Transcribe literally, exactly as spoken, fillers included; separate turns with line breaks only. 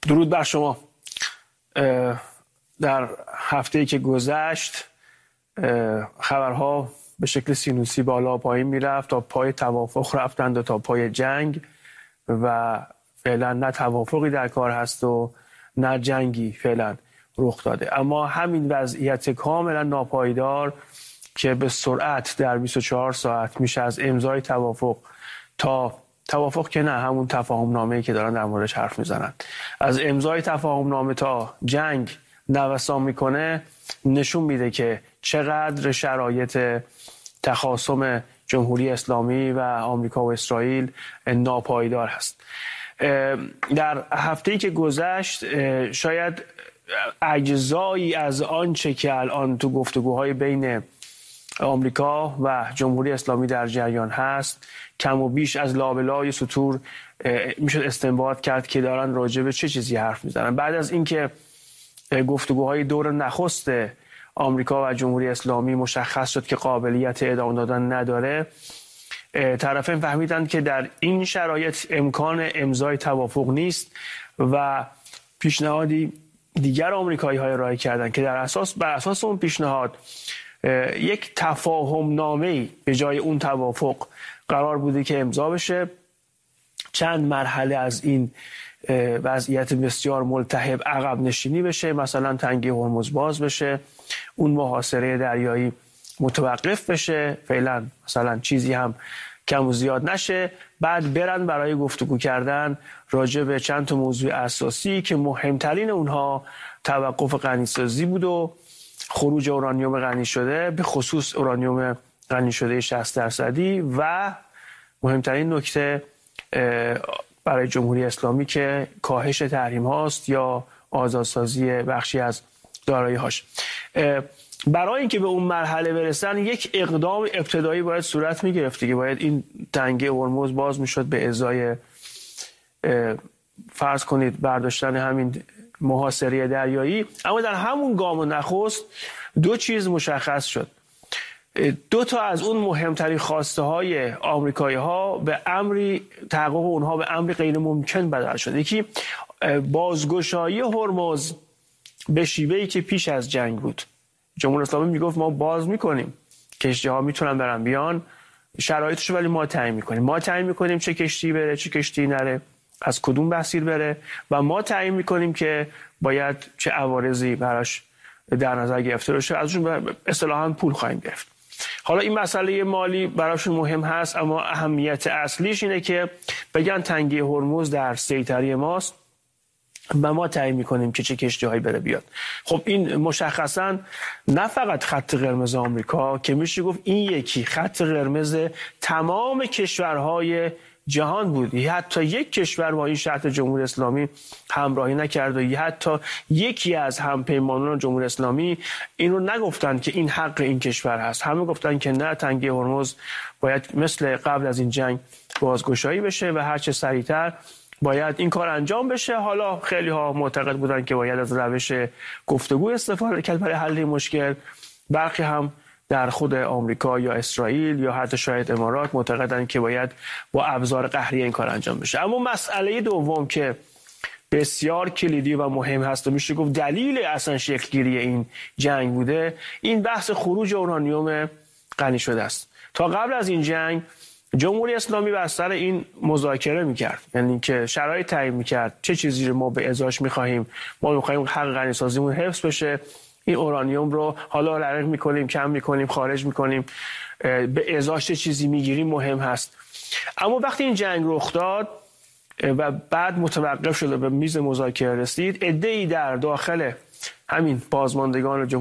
درود بر شما. در هفته‌ای که گذشت خبرها به شکل سینوسی بالا پایین میرفت، تا پای توافق رفتند و تا پای جنگ، و فعلا نه توافقی در کار هست و نه جنگی فعلا رخ داده. اما همین وضعیت کاملا ناپایدار که به سرعت در بیست و چهار ساعت میشه از امضای توافق تا توافق که نه همون تفاهم نامه‌ای که دارن در موردش حرف میزنن، از امضای تفاهم نامه تا جنگ نوسان میکنه، نشون میده که چقدر شرایط تخاصم جمهوری اسلامی و آمریکا و اسرائیل ناپایدار هست. در هفته‌ای که گذشت شاید اجزایی از آنچه که الان تو گفتگوهای بین آمریکا و جمهوری اسلامی در جریان هست کم و بیش از لابلای سطور میشد استنباط کرد که دارن راجع به چه چیزی حرف میزنن. بعد از اینکه گفتگوهای دور نخست آمریکا و جمهوری اسلامی مشخص شد که قابلیت ادامه دادن نداره، طرفین فهمیدند که در این شرایط امکان امضای توافق نیست و پیشنهادی دیگر آمریکایی های ارائه کردند که در اساس بر اساس اون پیشنهاد یک تفاهم نامه‌ای به جای اون توافق قرار بوده که امضا بشه. چند مرحله از این وضعیت بسیار ملتهب عقب نشینی بشه، مثلا تنگه هرمز باز بشه، اون محاصره دریایی متوقف بشه، فعلا مثلا چیزی هم کم و زیاد نشه، بعد برن برای گفتگو کردن راجع به چند تا موضوع اساسی که مهمترین اونها توقف غنیسازی بود و خروج اورانیوم غنی شده، به خصوص اورانیوم غنی شده شصت درصدی، و مهمترین نکته برای جمهوری اسلامی که کاهش تحریم هاست یا آزادسازی بخشی از دارایی هاش. برای اینکه به اون مرحله برسن یک اقدام ابتدایی باید صورت می گرفت که باید این تنگه هرمز باز می شد به ازای فرض کنید برداشتن همین محاصره دریایی. اما در همون گام و نخست دو چیز مشخص شد. دو تا از اون مهمترین خواسته های آمریکایی ها به امری تحقق اونها به امری غیر ممکن بدل شد. یکی بازگشایی هرمز به شیوهی که پیش از جنگ بود. جمهوری اسلامی میگفت ما باز میکنیم، کشتی ها میتونن برن بیان، شرایطش ولی ما تعیین میکنیم. ما تعیین میکنیم چه کشتی بره چه کشتی نره، از کدوم مسیر بره، و ما تعیین میکنیم که باید چه عوارضی براش در نظر گرفته بشه، ازشون اصطلاحاً پول خواهیم گرفت. حالا این مسئله مالی براشون مهم هست، اما اهمیت اصلیش اینه که بگن تنگه هرمز در سیطره ماست و ما تعیین میکنیم که چه کشتی‌هایی بره بیاد. خب این مشخصاً نه فقط خط قرمز آمریکا، که میشه گفت این یکی خط قرمز تمام کشورهای جهان بود. حتی یک کشور با این شرط جمهوری اسلامی همراهی نکرد و حتی یکی از همپیمانان جمهوری اسلامی این رو نگفتن که این حق این کشور هست. همه گفتن که نه، تنگه هرمز باید مثل قبل از این جنگ بازگشایی بشه و هرچه سریعتر باید این کار انجام بشه. حالا خیلی ها معتقد بودن که باید از روش گفتگو استفاده کرد برای حل مشکل. برخی هم در خود آمریکا یا اسرائیل یا حتی شاید امارات معتقدن که باید با ابزار قهری این کار انجام بشه. اما مسئله دوم که بسیار کلیدی و مهم هست و میشه گفت دلیل اصلا شکلگیری این جنگ بوده، این بحث خروج اورانیوم غنی شده است. تا قبل از این جنگ جمهوری اسلامی بر سر این مذاکره میکرد، یعنی که شرایط تعیین میکرد چه چیزی رو ما به ازاش میخواهیم. ما میخواهیم حق غنی سازیمون حفظ بشه، این اورانیوم رو حالا رقیق میکنیم، کم میکنیم، خارج میکنیم، به ازاش چه چیزی میگیریم مهم هست. اما وقتی این جنگ رخ داد و بعد متوقف شد و به میز مذاکره رسید، عده‌ای در داخل همین بازماندگان